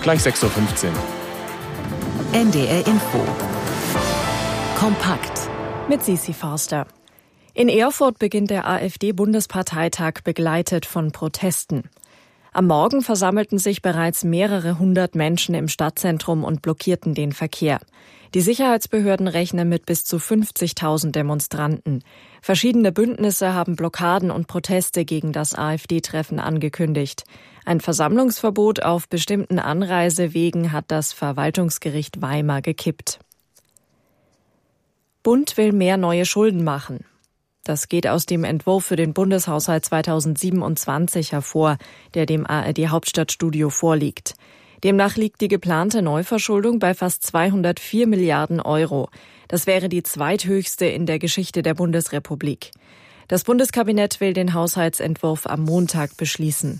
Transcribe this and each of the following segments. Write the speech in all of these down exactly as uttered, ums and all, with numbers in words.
Gleich sechs Uhr fünfzehn. N D R Info. Kompakt. Mit Sisi Forster. In Erfurt beginnt der AfD-Bundesparteitag begleitet von Protesten. Am Morgen versammelten sich bereits mehrere hundert Menschen im Stadtzentrum und blockierten den Verkehr. Die Sicherheitsbehörden rechnen mit bis zu fünfzigtausend Demonstranten. Verschiedene Bündnisse haben Blockaden und Proteste gegen das AfD-Treffen angekündigt. Ein Versammlungsverbot auf bestimmten Anreisewegen hat das Verwaltungsgericht Weimar gekippt. Bund will mehr neue Schulden machen. Das geht aus dem Entwurf für den Bundeshaushalt zweitausendsiebenundzwanzig hervor, der dem A R D-Hauptstadtstudio vorliegt. Demnach liegt die geplante Neuverschuldung bei fast zweihundertvier Milliarden Euro. Das wäre die zweithöchste in der Geschichte der Bundesrepublik. Das Bundeskabinett will den Haushaltsentwurf am Montag beschließen.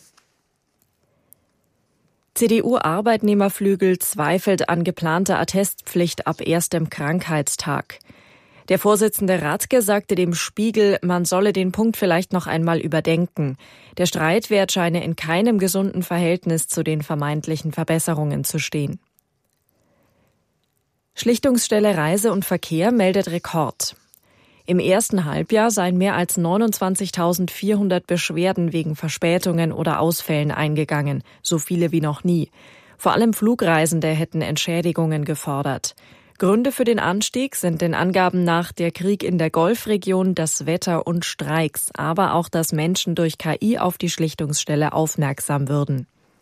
C D U-Arbeitnehmerflügel zweifelt an geplanter Attestpflicht ab erstem Krankheitstag. Der Vorsitzende Radke sagte dem Spiegel, man solle den Punkt vielleicht noch einmal überdenken. Der Streitwert scheine in keinem gesunden Verhältnis zu den vermeintlichen Verbesserungen zu stehen. Schlichtungsstelle Reise und Verkehr meldet Rekord. Im ersten Halbjahr seien mehr als neunundzwanzigtausendvierhundert Beschwerden wegen Verspätungen oder Ausfällen eingegangen, so viele wie noch nie. Vor allem Flugreisende hätten Entschädigungen gefordert. Gründe für den Anstieg sind den Angaben nach der Krieg in der Golfregion, das Wetter und Streiks, aber auch, dass Menschen durch K I auf die Schlichtungsstelle aufmerksam würden.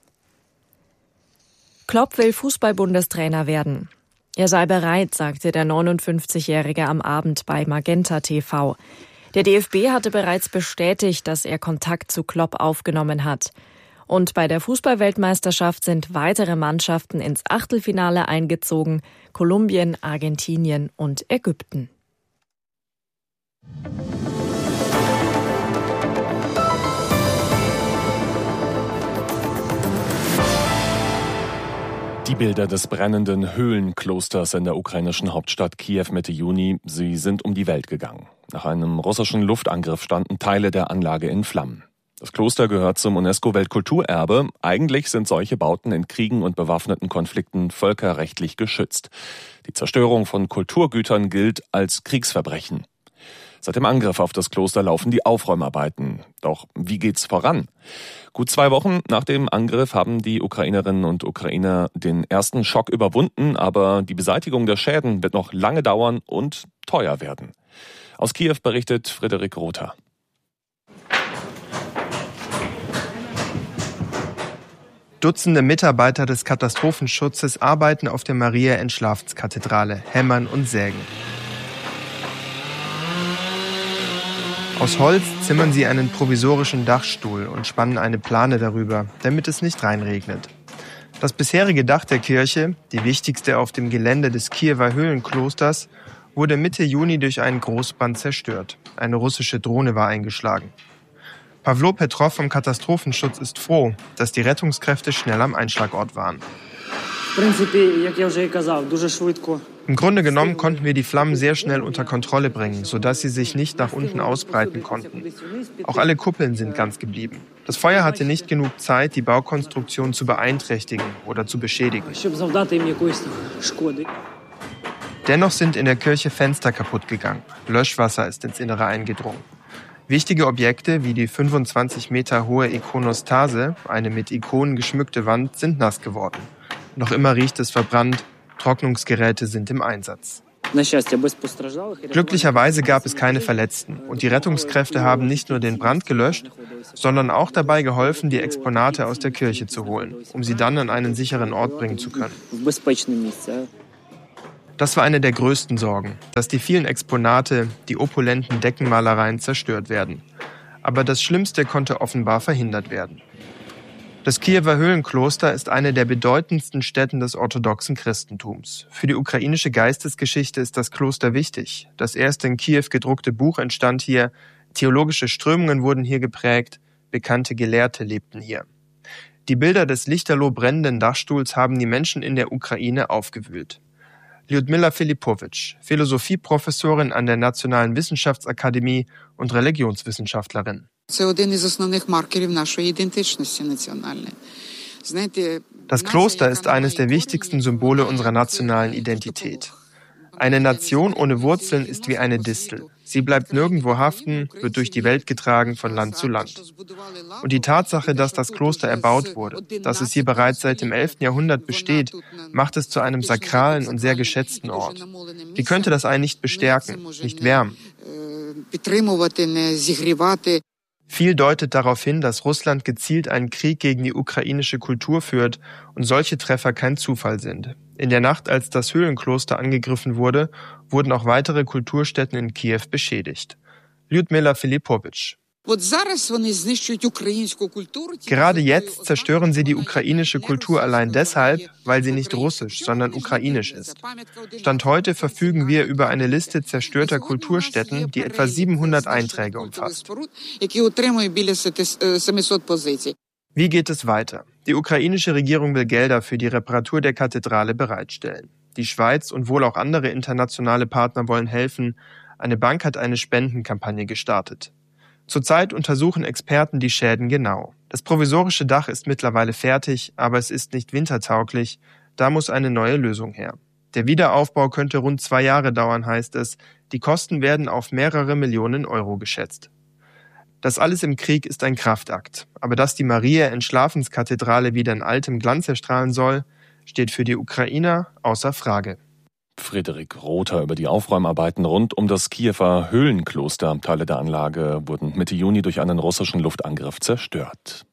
Klopp will Fußball-Bundestrainer werden. Er sei bereit, sagte der neunundfünfzigjährige am Abend bei Magenta T V. Der D F B hatte bereits bestätigt, dass er Kontakt zu Klopp aufgenommen hat. Und bei der Fußballweltmeisterschaft sind weitere Mannschaften ins Achtelfinale eingezogen: Kolumbien, Argentinien und Ägypten. Die Bilder des brennenden Höhlenklosters in der ukrainischen Hauptstadt Kiew Mitte Juni, sie sind um die Welt gegangen. Nach einem russischen Luftangriff standen Teile der Anlage in Flammen. Das Kloster gehört zum UNESCO-Weltkulturerbe. Eigentlich sind solche Bauten in Kriegen und bewaffneten Konflikten völkerrechtlich geschützt. Die Zerstörung von Kulturgütern gilt als Kriegsverbrechen. Seit dem Angriff auf das Kloster laufen die Aufräumarbeiten. Doch wie geht's voran? Gut zwei Wochen nach dem Angriff haben die Ukrainerinnen und Ukrainer den ersten Schock überwunden, aber die Beseitigung der Schäden wird noch lange dauern und teuer werden. Aus Kiew berichtet Frederik Rother. Dutzende Mitarbeiter des Katastrophenschutzes arbeiten auf der Maria-Entschlafenskathedrale, hämmern und sägen. Aus Holz zimmern sie einen provisorischen Dachstuhl und spannen eine Plane darüber, damit es nicht reinregnet. Das bisherige Dach der Kirche, die wichtigste auf dem Gelände des Kiewer Höhlenklosters, wurde Mitte Juni durch einen Großbrand zerstört. Eine russische Drohne war eingeschlagen. Pawlo Petrov vom Katastrophenschutz ist froh, dass die Rettungskräfte schnell am Einschlagort waren. Im Grunde genommen konnten wir die Flammen sehr schnell unter Kontrolle bringen, sodass sie sich nicht nach unten ausbreiten konnten. Auch alle Kuppeln sind ganz geblieben. Das Feuer hatte nicht genug Zeit, die Baukonstruktion zu beeinträchtigen oder zu beschädigen. Dennoch sind in der Kirche Fenster kaputt gegangen. Löschwasser ist ins Innere eingedrungen. Wichtige Objekte wie die fünfundzwanzig Meter hohe Ikonostase, eine mit Ikonen geschmückte Wand, sind nass geworden. Noch immer riecht es verbrannt, Trocknungsgeräte sind im Einsatz. Glücklicherweise gab es keine Verletzten und die Rettungskräfte haben nicht nur den Brand gelöscht, sondern auch dabei geholfen, die Exponate aus der Kirche zu holen, um sie dann an einen sicheren Ort bringen zu können. Das war eine der größten Sorgen, dass die vielen Exponate, die opulenten Deckenmalereien zerstört werden. Aber das Schlimmste konnte offenbar verhindert werden. Das Kiewer Höhlenkloster ist eine der bedeutendsten Stätten des orthodoxen Christentums. Für die ukrainische Geistesgeschichte ist das Kloster wichtig. Das erste in Kiew gedruckte Buch entstand hier, theologische Strömungen wurden hier geprägt, bekannte Gelehrte lebten hier. Die Bilder des lichterloh brennenden Dachstuhls haben die Menschen in der Ukraine aufgewühlt. Lyudmila Filipowitsch, Philosophieprofessorin an der Nationalen Wissenschaftsakademie und Religionswissenschaftlerin. Das Kloster ist eines der wichtigsten Symbole unserer nationalen Identität. Eine Nation ohne Wurzeln ist wie eine Distel. Sie bleibt nirgendwo haften, wird durch die Welt getragen von Land zu Land. Und die Tatsache, dass das Kloster erbaut wurde, dass es hier bereits seit dem elften Jahrhundert besteht, macht es zu einem sakralen und sehr geschätzten Ort. Wie könnte das einen nicht bestärken, nicht wärmen? Viel deutet darauf hin, dass Russland gezielt einen Krieg gegen die ukrainische Kultur führt und solche Treffer kein Zufall sind. In der Nacht, als das Höhlenkloster angegriffen wurde, wurden auch weitere Kulturstätten in Kiew beschädigt. Lyudmila Filipowitsch. Gerade jetzt zerstören sie die ukrainische Kultur allein deshalb, weil sie nicht russisch, sondern ukrainisch ist. Stand heute verfügen wir über eine Liste zerstörter Kulturstätten, die etwa siebenhundert Einträge umfasst. Wie geht es weiter? Die ukrainische Regierung will Gelder für die Reparatur der Kathedrale bereitstellen. Die Schweiz und wohl auch andere internationale Partner wollen helfen. Eine Bank hat eine Spendenkampagne gestartet. Zurzeit untersuchen Experten die Schäden genau. Das provisorische Dach ist mittlerweile fertig, aber es ist nicht wintertauglich. Da muss eine neue Lösung her. Der Wiederaufbau könnte rund zwei Jahre dauern, heißt es. Die Kosten werden auf mehrere Millionen Euro geschätzt. Das alles im Krieg ist ein Kraftakt. Aber dass die Maria-Entschlafenskathedrale wieder in altem Glanz erstrahlen soll, steht für die Ukrainer außer Frage. Friederik Rother über die Aufräumarbeiten rund um das Kiewer Höhlenkloster. Teile der Anlage wurden Mitte Juni durch einen russischen Luftangriff zerstört.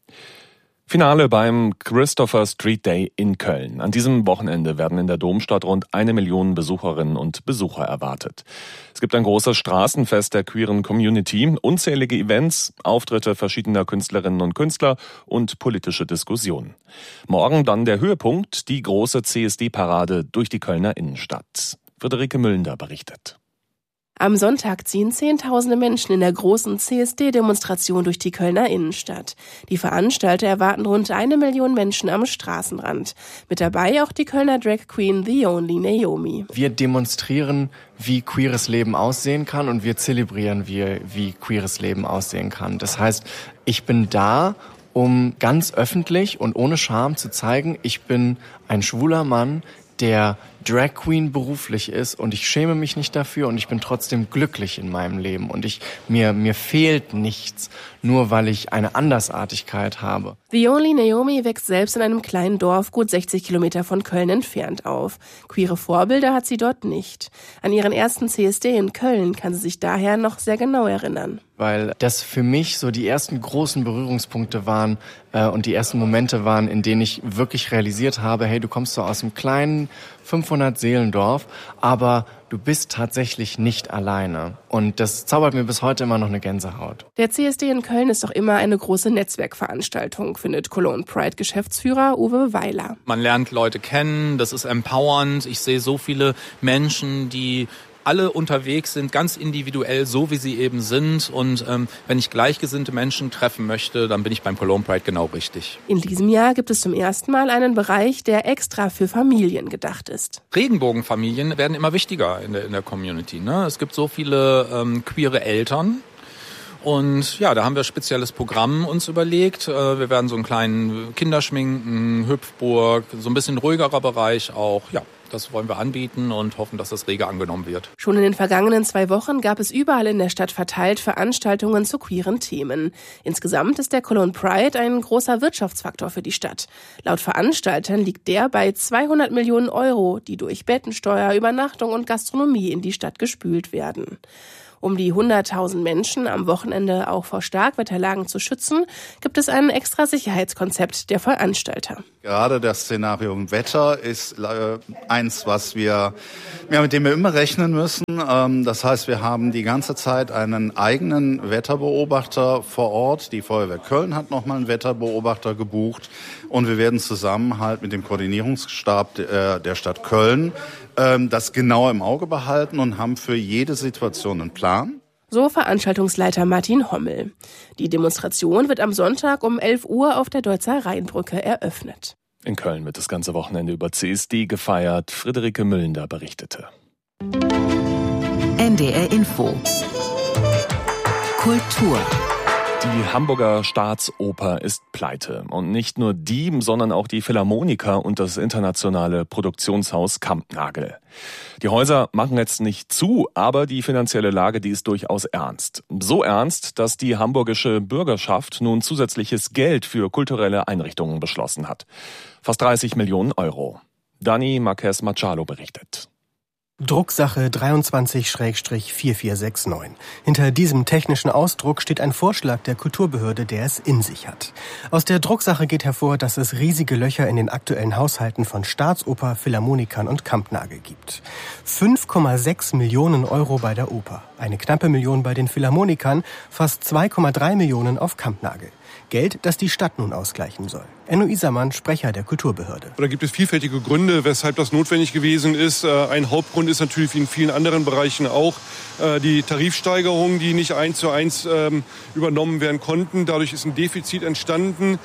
Finale beim Christopher Street Day in Köln. An diesem Wochenende werden in der Domstadt rund eine Million Besucherinnen und Besucher erwartet. Es gibt ein großes Straßenfest der queeren Community, unzählige Events, Auftritte verschiedener Künstlerinnen und Künstler und politische Diskussionen. Morgen dann der Höhepunkt, die große C S D-Parade durch die Kölner Innenstadt. Friederike Müllender berichtet. Am Sonntag ziehen Zehntausende Menschen in der großen C S D-Demonstration durch die Kölner Innenstadt. Die Veranstalter erwarten rund eine Million Menschen am Straßenrand. Mit dabei auch die Kölner Drag Queen The Only Naomi. Wir demonstrieren, wie queeres Leben aussehen kann, und wir zelebrieren, wie, wie queeres Leben aussehen kann. Das heißt, ich bin da, um ganz öffentlich und ohne Scham zu zeigen, ich bin ein schwuler Mann, der Drag Queen beruflich ist, und ich schäme mich nicht dafür, und ich bin trotzdem glücklich in meinem Leben, und ich mir mir fehlt nichts, nur weil ich eine Andersartigkeit habe. The Only Naomi wächst selbst in einem kleinen Dorf gut sechzig Kilometer von Köln entfernt auf. Queere Vorbilder hat sie dort nicht. An ihren ersten C S D in Köln kann sie sich daher noch sehr genau erinnern. Weil das für mich so die ersten großen Berührungspunkte waren äh, und die ersten Momente waren, in denen ich wirklich realisiert habe, hey, du kommst so aus einem kleinen fünfhundert Seelendorf, aber du bist tatsächlich nicht alleine. Und das zaubert mir bis heute immer noch eine Gänsehaut. Der C S D in Köln ist doch immer eine große Netzwerkveranstaltung, findet Cologne Pride-Geschäftsführer Uwe Weiler. Man lernt Leute kennen, das ist empowernd. Ich sehe so viele Menschen, die alle unterwegs sind, ganz individuell, so wie sie eben sind. Und ähm, wenn ich gleichgesinnte Menschen treffen möchte, dann bin ich beim Cologne Pride genau richtig. In diesem Jahr gibt es zum ersten Mal einen Bereich, der extra für Familien gedacht ist. Regenbogenfamilien werden immer wichtiger in der, in der Community, ne? Es gibt so viele ähm, queere Eltern. Und ja, da haben wir ein spezielles Programm uns überlegt. Wir werden so einen kleinen Kinderschminken, Hüpfburg, so ein bisschen ruhigerer Bereich auch. Ja, das wollen wir anbieten und hoffen, dass das rege angenommen wird. Schon in den vergangenen zwei Wochen gab es überall in der Stadt verteilt Veranstaltungen zu queeren Themen. Insgesamt ist der Cologne Pride ein großer Wirtschaftsfaktor für die Stadt. Laut Veranstaltern liegt der bei zweihundert Millionen Euro, die durch Bettensteuer, Übernachtung und Gastronomie in die Stadt gespült werden. Um die hunderttausend Menschen am Wochenende auch vor Starkwetterlagen zu schützen, gibt es ein extra Sicherheitskonzept der Veranstalter. Gerade das Szenario Wetter ist äh, eins, was wir, ja, mit dem wir immer rechnen müssen. Ähm, das heißt, wir haben die ganze Zeit einen eigenen Wetterbeobachter vor Ort. Die Feuerwehr Köln hat nochmal einen Wetterbeobachter gebucht. Und wir werden zusammen halt mit dem Koordinierungsstab der, der Stadt Köln ähm, das genau im Auge behalten und haben für jede Situation einen Plan. So Veranstaltungsleiter Martin Hommel. Die Demonstration wird am Sonntag um elf Uhr auf der Deutzer Rheinbrücke eröffnet. In Köln wird das ganze Wochenende über C S D gefeiert. Friederike Müllender berichtete. N D R Info. Kultur. Die Hamburger Staatsoper ist pleite. Und nicht nur die, sondern auch die Philharmoniker und das internationale Produktionshaus Kampnagel. Die Häuser machen jetzt nicht zu, aber die finanzielle Lage, die ist durchaus ernst. So ernst, dass die hamburgische Bürgerschaft nun zusätzliches Geld für kulturelle Einrichtungen beschlossen hat. Fast dreißig Millionen Euro. Dani Marquez Machado berichtet. Drucksache dreiundzwanzig vier vier sechs neun. Hinter diesem technischen Ausdruck steht ein Vorschlag der Kulturbehörde, der es in sich hat. Aus der Drucksache geht hervor, dass es riesige Löcher in den aktuellen Haushalten von Staatsoper, Philharmonikern und Kampnagel gibt. fünf Komma sechs Millionen Euro bei der Oper, eine knappe Million bei den Philharmonikern, fast zwei Komma drei Millionen auf Kampnagel. Geld, das die Stadt nun ausgleichen soll. Enno Isermann, Sprecher der Kulturbehörde. Da gibt es vielfältige Gründe, weshalb das notwendig gewesen ist. Ein Hauptgrund ist natürlich wie in vielen anderen Bereichen auch die Tarifsteigerungen, die nicht eins zu eins übernommen werden konnten. Dadurch ist ein Defizit entstanden,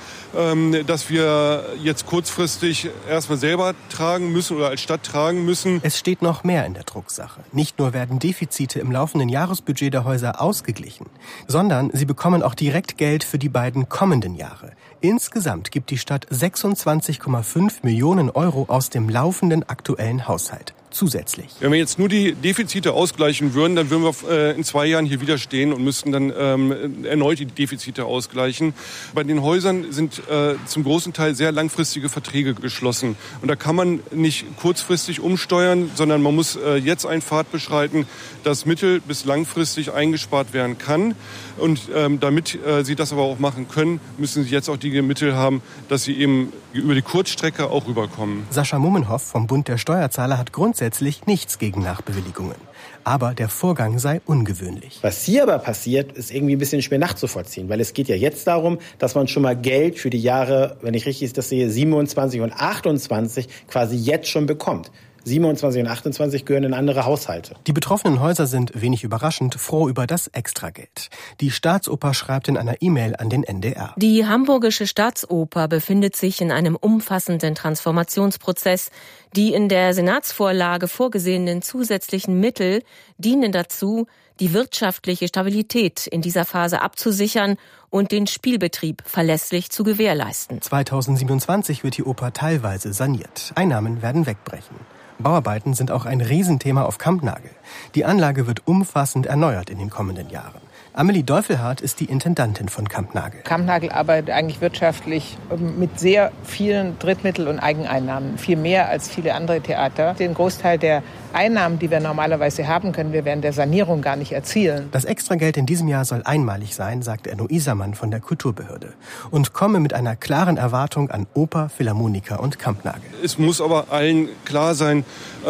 das wir jetzt kurzfristig erstmal selber tragen müssen oder als Stadt tragen müssen. Es steht noch mehr in der Drucksache. Nicht nur werden Defizite im laufenden Jahresbudget der Häuser ausgeglichen, sondern sie bekommen auch direkt Geld für die beiden kommenden Jahre. Insgesamt gibt die Stadt sechsundzwanzig Komma fünf Millionen Euro aus dem laufenden aktuellen Haushalt. Zusätzlich. Wenn wir jetzt nur die Defizite ausgleichen würden, dann würden wir äh, in zwei Jahren hier wieder stehen und müssten dann ähm, erneut die Defizite ausgleichen. Bei den Häusern sind äh, zum großen Teil sehr langfristige Verträge geschlossen. Und da kann man nicht kurzfristig umsteuern, sondern man muss äh, jetzt einen Pfad beschreiten, dass mittel- bis langfristig eingespart werden kann. Und ähm, damit äh, sie das aber auch machen können, müssen sie jetzt auch die Mittel haben, dass sie eben über die Kurzstrecke auch rüberkommen. Sascha Mummenhoff vom Bund der Steuerzahler hat grundsätzlich nichts gegen Nachbewilligungen. Aber der Vorgang sei ungewöhnlich. Was hier aber passiert, ist irgendwie ein bisschen schwer nachzuvollziehen, weil es geht ja jetzt darum, dass man schon mal Geld für die Jahre, wenn ich richtig das sehe, siebenundzwanzig und achtundzwanzig quasi jetzt schon bekommt. siebenundzwanzig und achtundzwanzig gehören in andere Haushalte. Die betroffenen Häuser sind, wenig überraschend, froh über das Extrageld. Die Staatsoper schreibt in einer E-Mail an den N D R. Die Hamburgische Staatsoper befindet sich in einem umfassenden Transformationsprozess. Die in der Senatsvorlage vorgesehenen zusätzlichen Mittel dienen dazu, die wirtschaftliche Stabilität in dieser Phase abzusichern und den Spielbetrieb verlässlich zu gewährleisten. zweitausendsiebenundzwanzig wird die Oper teilweise saniert. Einnahmen werden wegbrechen. Bauarbeiten sind auch ein Riesenthema auf Kampnagel. Die Anlage wird umfassend erneuert in den kommenden Jahren. Amelie Deufelhardt ist die Intendantin von Kampnagel. Kampnagel arbeitet eigentlich wirtschaftlich mit sehr vielen Drittmittel- und Eigeneinnahmen. Viel mehr als viele andere Theater. Den Großteil der Einnahmen, die wir normalerweise haben, können wir während der Sanierung gar nicht erzielen. Das Extrageld in diesem Jahr soll einmalig sein, sagt Enno Isermann von der Kulturbehörde. Und komme mit einer klaren Erwartung an Oper, Philharmoniker und Kampnagel. Es muss aber allen klar sein,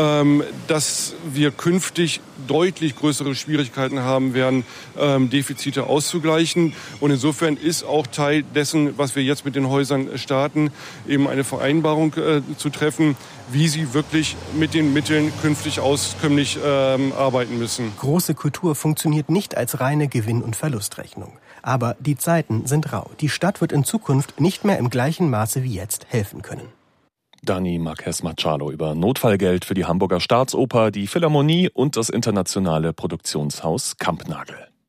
dass wir künftig deutlich größere Schwierigkeiten haben werden, Defizite auszugleichen. Und insofern ist auch Teil dessen, was wir jetzt mit den Häusern starten, eben eine Vereinbarung äh, zu treffen, wie sie wirklich mit den Mitteln künftig auskömmlich ähm, arbeiten müssen. Große Kultur funktioniert nicht als reine Gewinn- und Verlustrechnung. Aber die Zeiten sind rau. Die Stadt wird in Zukunft nicht mehr im gleichen Maße wie jetzt helfen können. Dani Marquez Machado über Notfallgeld für die Hamburger Staatsoper, die Philharmonie und das internationale Produktionshaus Kampnagel.